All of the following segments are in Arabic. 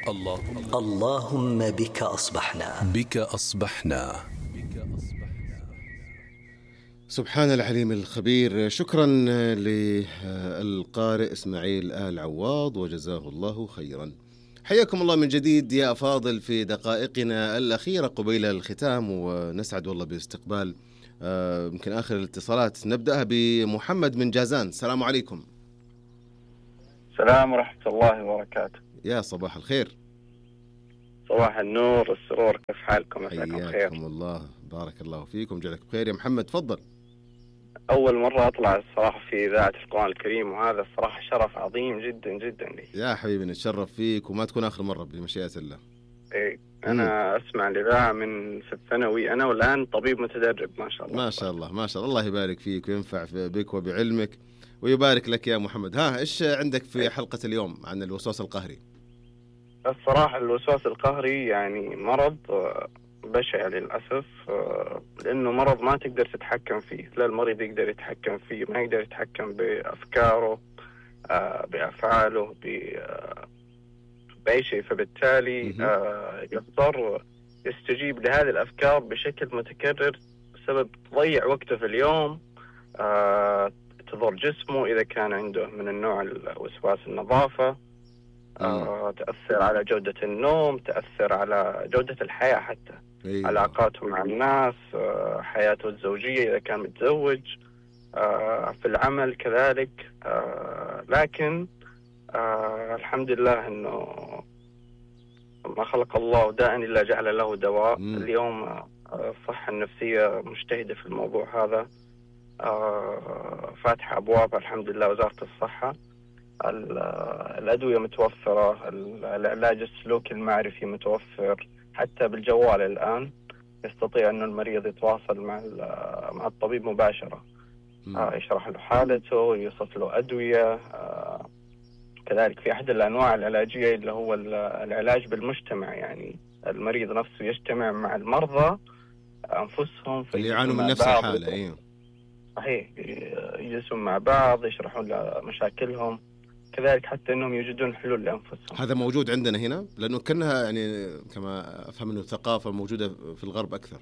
اللهم بك أصبحنا. سبحان العليم الخبير. شكرا للقارئ إسماعيل آل عواض وجزاه الله خيرا. حياكم الله من جديد يا أفاضل في دقائقنا الأخيرة قبيل الختام، ونسعد والله باستقبال يمكن آخر الاتصالات. نبدأها بمحمد من جازان. السلام عليكم. السلام ورحمة الله وبركاته. يا صباح الخير. صباح النور والسرور، كيف حالكم؟ حياكم الله، بارك الله فيكم، جعلك بخير يا محمد. تفضل. أول مرة أطلع الصراحة في إذاعة القرآن الكريم، وهذا الصراحة شرف عظيم جدا جدا لي. يا حبيبي نتشرف فيك، وما تكون آخر مرة بمشيئة الله. إيه، أنا أسمع الإذاعة من في الثانوي أنا، والآن طبيب متدرب ما شاء الله. ما شاء الله ما شاء الله، الله يبارك فيك وينفع بك وبعلمك ويبارك لك يا محمد. إيش عندك في حلقة اليوم عن الوسواس القهري؟ الصراحة الوسواس القهري يعني مرض بشع للأسف، لأنه مرض ما تقدر تتحكم فيه. لا المريض يقدر يتحكم فيه، ما يقدر يتحكم بأفكاره، بأفعاله، بأي شيء. فبالتالي يضطر يستجيب لهذه الأفكار بشكل متكرر، بسبب تضيع وقته في اليوم، تضر جسمه إذا كان عنده من النوع الوسواس النظافة، تأثر على جودة النوم، تأثر على جودة الحياة حتى. أيوة. علاقاته مع الناس، حياته الزوجية إذا كان متزوج، في العمل كذلك. لكن الحمد لله أنه ما خلق الله داء إلا جعل له دواء. اليوم الصحة النفسية مجتهدة في الموضوع هذا، فاتحة أبواب الحمد لله وزارة الصحة. الأدوية متوفرة، العلاج السلوكي المعرفي متوفر، حتى بالجوال الآن يستطيع أن المريض يتواصل مع الطبيب مباشرة، يشرح له حالته، يوصف له أدوية. كذلك في أحد الأنواع العلاجية اللي هو العلاج بالمجتمع، يعني المريض نفسه يجتمع مع المرضى أنفسهم اللي يعانوا من نفس الحالة. أيوه صحيح، يجلسون مع بعض، يشرحون مشاكلهم، كذلك حتى أنهم يجدون حلول لأنفسهم. هذا موجود عندنا هنا، لأنه كأنها يعني كما أفهم أنه ثقافة موجودة في الغرب أكثر.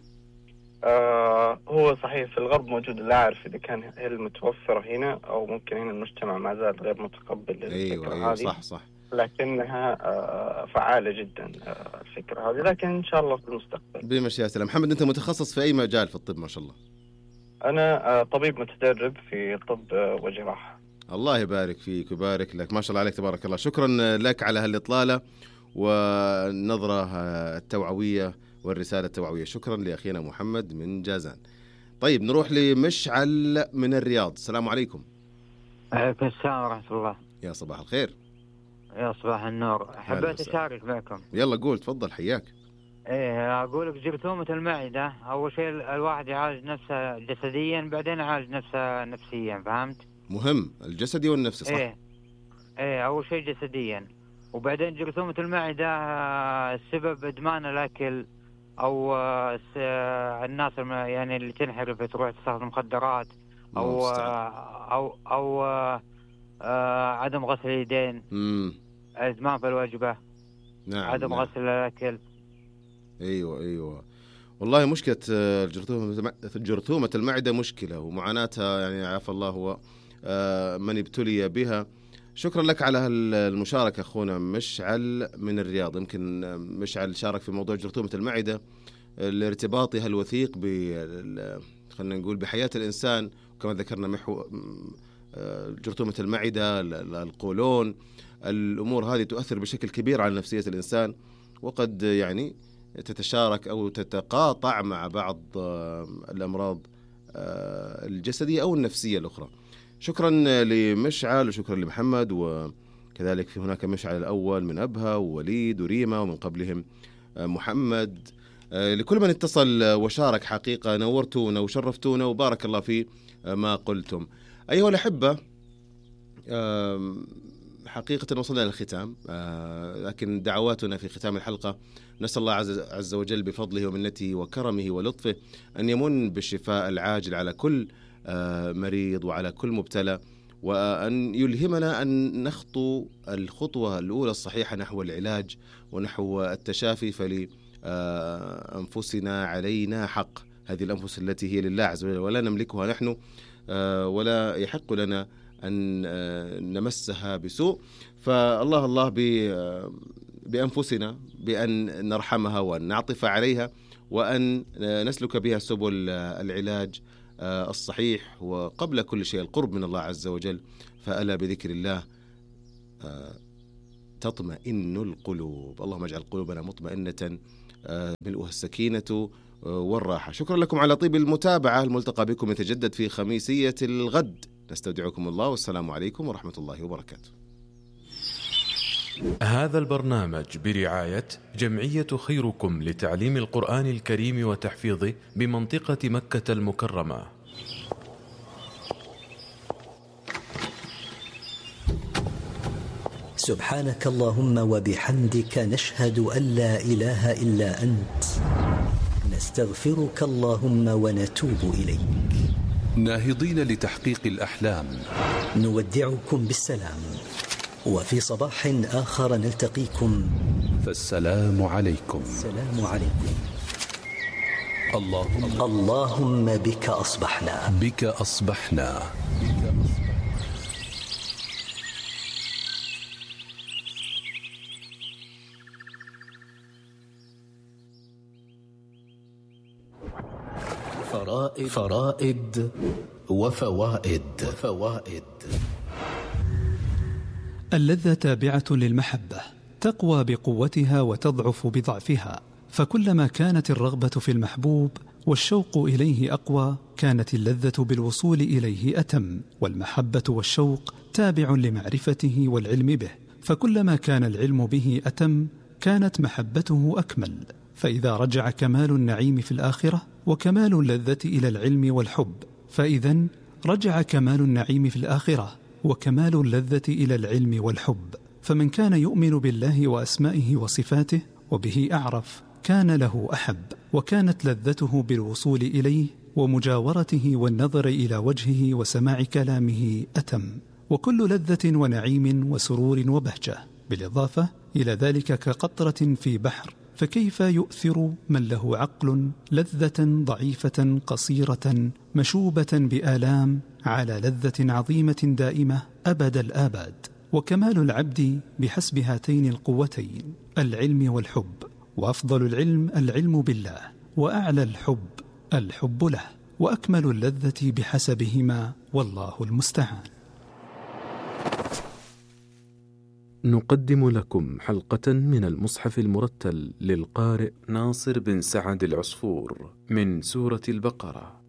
هو صحيح في الغرب موجود، لا أعرف إذا كان هي المتوفرة هنا أو ممكن هنا المجتمع ما زال غير متقبل للفكرة. أيوة هذه. صح. لكنها فعالة جدا الفكرة هذه، لكن إن شاء الله في المستقبل بمشيئة الله. محمد، أنت متخصص في أي مجال في الطب ما شاء الله؟ أنا طبيب متدرب في طب وجراحة. الله يبارك فيك ويبارك لك، ما شاء الله عليك تبارك الله. شكرا لك على هالإطلالة والنظرة التوعوية والرسالة التوعوية. شكرا لأخينا محمد من جازان. طيب نروح لمشعل من الرياض. السلام عليكم. عليكم السلام ورحمة الله. يا صباح الخير. يا صباح النور. حبيت أشارك معكم. يلا قول، تفضل، حياك. أقول لك جرثومة المعدة، أول شيء الواحد يعالج نفسه جسديا، بعدين يعالج نفسه نفسيا، فهمت؟ مهم الجسدي والنفسي، صح؟ أول شيء جسديا، وبعدين جرثومة المعدة السبب إدمان الأكل، أو الناس يعني اللي تنحرف تروح تستخدم مخدرات، أو عدم غسل اليدين، إدمان في الوجبة. نعم. عدم غسل الأكل. أيوة والله مشكلة جرثومة المعدة مشكلة ومعاناتها، يعني عافى الله هو من ابتلي بها. شكرا لك على المشاركة أخونا مشعل من الرياض. يمكن مشعل شارك في موضوع جرثومة المعدة لارتباطها الوثيق خلينا نقول بحياة الإنسان، وكما ذكرنا جرثومة المعدة، القولون، الأمور هذه تؤثر بشكل كبير على نفسية الإنسان، وقد يعني تتشارك أو تتقاطع مع بعض الأمراض الجسدية أو النفسية الأخرى. شكرا لمشعل وشكرا لمحمد، وكذلك في هناك مشعل الأول من أبها ووليد وريما، ومن قبلهم محمد. لكل من اتصل وشارك حقيقة نورتونا وشرفتونا وبارك الله في ما قلتم. أيها الأحبة، حقيقة وصلنا للختام، لكن دعواتنا في ختام الحلقة نسأل الله عز وجل بفضله ومنته وكرمه ولطفه أن يمن بالشفاء العاجل على كل مريض وعلى كل مبتلى، وأن يلهمنا أن نخطو الخطوة الأولى الصحيحة نحو العلاج ونحو التشافي. فلأنفسنا علينا حق، هذه الأنفس التي هي لله عز وجل ولا نملكها نحن، ولا يحق لنا أن نمسها بسوء. فالله الله بأنفسنا بأن نرحمها وأن نعطف عليها وأن نسلك بها سبل العلاج الصحيح، وقبل كل شيء القرب من الله عز وجل. فألا بذكر الله تطمئن القلوب. اللهم اجعل قلوبنا مطمئنة ملؤها السكينة والراحة. شكرا لكم على طيب المتابعة. الملتقى بكم يتجدد في خميسية الغد. نستودعكم الله والسلام عليكم ورحمة الله وبركاته. هذا البرنامج برعاية جمعية خيركم لتعليم القرآن الكريم وتحفيظه بمنطقة مكة المكرمة. سبحانك اللهم وبحمدك، نشهد أن لا إله إلا أنت، نستغفرك اللهم ونتوب إليك. ناهضين لتحقيق الأحلام، نودعكم بالسلام، وفي صباح آخر نلتقيكم، فالسلام عليكم. السلام عليكم. اللهم بك أصبحنا، بك أصبحنا. فرائد وفوائد. اللذة تابعة للمحبة، تقوى بقوتها وتضعف بضعفها، فكلما كانت الرغبة في المحبوب والشوق إليه أقوى كانت اللذة بالوصول إليه أتم. والمحبة والشوق تابع لمعرفته والعلم به، فكلما كان العلم به أتم كانت محبته أكمل. فإذا رجع كمال النعيم في الآخرة وكمال اللذة إلى العلم والحب، فإذن رجع كمال النعيم في الآخرة وكمال اللذة إلى العلم والحب. فمن كان يؤمن بالله وأسمائه وصفاته وبه أعرف كان له أحب، وكانت لذته بالوصول إليه ومجاورته والنظر إلى وجهه وسماع كلامه أتم. وكل لذة ونعيم وسرور وبهجة، بالإضافة إلى ذلك كقطرة في بحر، فكيف يؤثر من له عقل لذة ضعيفة قصيرة مشوبة بآلام على لذة عظيمة دائمة أبد الآباد. وكمال العبد بحسب هاتين القوتين، العلم والحب. وأفضل العلم بالله، وأعلى الحب له، وأكمل اللذة بحسبهما، والله المستعان. نقدم لكم حلقة من المصحف المرتل للقارئ ناصر بن سعد العصفور من سورة البقرة.